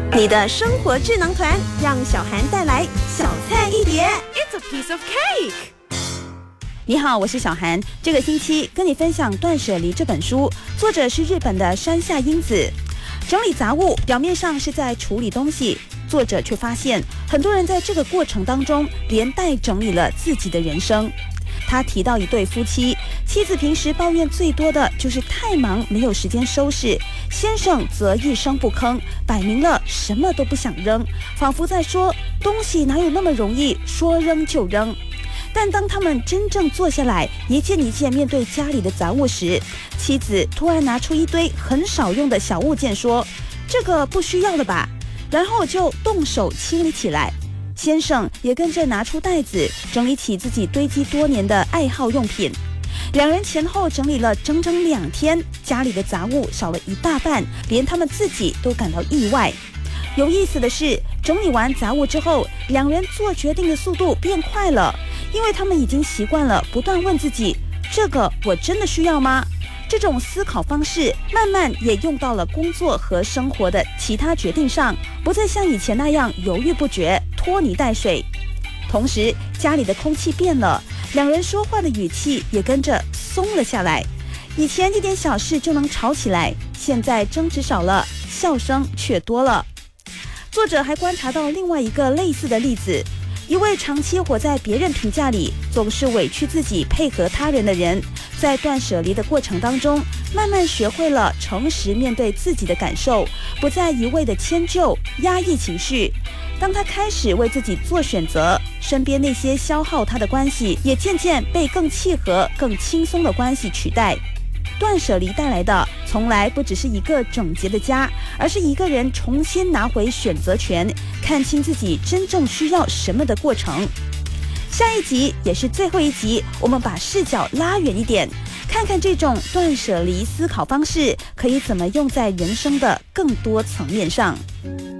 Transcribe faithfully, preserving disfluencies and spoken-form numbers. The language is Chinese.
你的生活智囊团，让小涵带来小菜一碟。 It's a piece of cake。 你好，我是小涵。这个星期跟你分享《断舍离》这本书，作者是日本的山下英子。整理杂物表面上是在处理东西，作者却发现很多人在这个过程当中连带整理了自己的人生。他提到一对夫妻，妻子平时抱怨最多的就是太忙没有时间收拾，先生则一声不吭，摆明了什么都不想扔，仿佛在说东西哪有那么容易说扔就扔。但当他们真正坐下来一件一件面对家里的杂物时，妻子突然拿出一堆很少用的小物件说，这个不需要了吧，然后就动手清理起来。先生也跟着拿出袋子，整理起自己堆积多年的爱好用品。两人前后整理了整整两天，家里的杂物少了一大半，连他们自己都感到意外。有意思的是，整理完杂物之后，两人做决定的速度变快了，因为他们已经习惯了不断问自己，这个我真的需要吗？这种思考方式慢慢也用到了工作和生活的其他决定上，不再像以前那样犹豫不决、拖泥带水。同时，家里的空气变了，两人说话的语气也跟着松了下来。以前一点小事就能吵起来，现在争执少了，笑声却多了。作者还观察到另外一个类似的例子，一位长期活在别人评价里，总是委屈自己配合他人的人，在断舍离的过程当中，慢慢学会了诚实面对自己的感受，不再一味的迁就、压抑情绪。当他开始为自己做选择，身边那些消耗他的关系，也渐渐被更契合、更轻松的关系取代。断舍离带来的，从来不只是一个整洁的家，而是一个人重新拿回选择权，看清自己真正需要什么的过程。下一集也是最后一集，我们把视角拉远一点，看看这种断舍离思考方式可以怎么用在人生的更多层面上。